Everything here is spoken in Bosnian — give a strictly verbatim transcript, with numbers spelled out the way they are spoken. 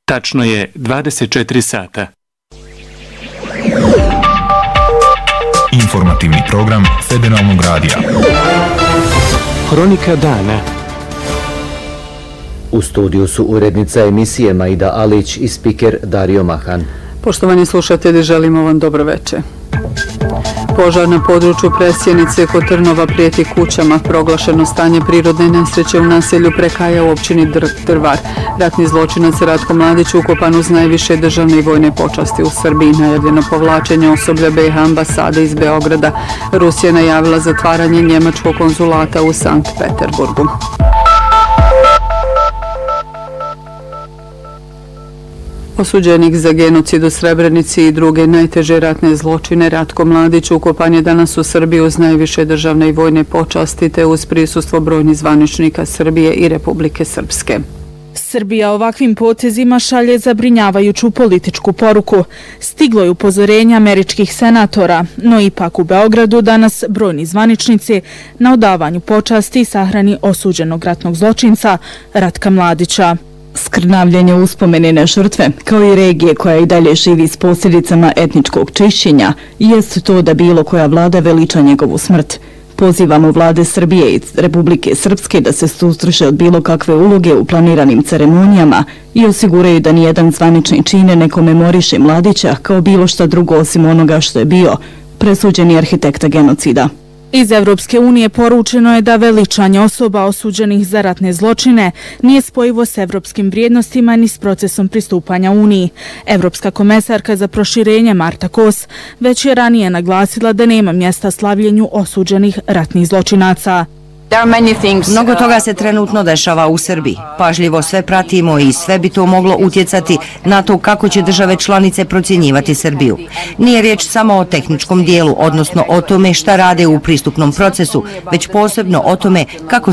Tačno je dvadeset četiri sata. Informativni program Federalnog radija. Hronika dana. U studiju su urednica emisije Maida Alić i spiker Dario Mahan. Poštovani slušatelji, želimo vam dobro večer. Požar na području Presjenice kod Trnova prijeti kućama. Proglašeno stanje prirodne nesreće u naselju Prekaja u općini Drvar. Ratni zločinac Ratko Mladić ukopan uz najviše državne i vojne počasti u Srbiji. Najavljeno povlačenje osoblja B i H ambasade iz Beograda. Rusija najavila zatvaranje njemačkog konzulata u Sankt Peterburgu. Osuđenik za genocid u Srebrenici i druge najteže ratne zločine Ratko Mladić ukopan je danas u Srbiji uz najviše državne i vojne počasti te uz prisustvo brojnih zvaničnika Srbije i Republike Srpske. Srbija ovakvim potezima šalje zabrinjavajuću političku poruku. Stiglo je upozorenje američkih senatora, no ipak u Beogradu danas brojni zvaničnici na odavanju počasti i sahrani osuđenog ratnog zločinca Ratka Mladića. Skrnavljanje uspomene na žrtve, kao i regije koja i dalje živi s posljedicama etničkog čišćenja, jest to da bilo koja vlada veliča njegovu smrt. Pozivamo vlade Srbije i Republike Srpske da se suzdrže od bilo kakve uloge u planiranim ceremonijama i osiguraju da nijedan zvanični čin ne komemoriše Mladića kao bilo šta drugo osim onoga što je bio, presuđeni arhitekta genocida. Iz Evropske unije poručeno je da veličanje osoba osuđenih za ratne zločine nije spojivo s evropskim vrijednostima ni s procesom pristupanja Uniji. Evropska komesarka za proširenje Marta Kos već je ranije naglasila da nema mjesta slavljenju osuđenih ratnih zločinaca. Mnogo toga se trenutno dešava u Srbiji. Pažljivo sve pratimo i sve bi to moglo utjecati na to kako će države članice procjenjivati Srbiju. Nije riječ samo o tehničkom dijelu, odnosno o tome šta rade u pristupnom procesu, već posebno o tome kako